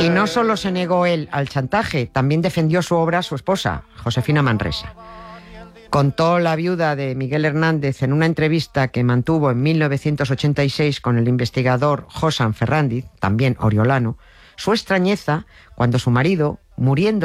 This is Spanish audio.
Y no solo se negó él al chantaje, también defendió su obra su esposa, Josefina Manresa. Contó la viuda de Miguel Hernández en una entrevista que mantuvo en 1986 con el investigador Josan Ferrandiz, también oriolano, su extrañeza cuando su marido, muriendo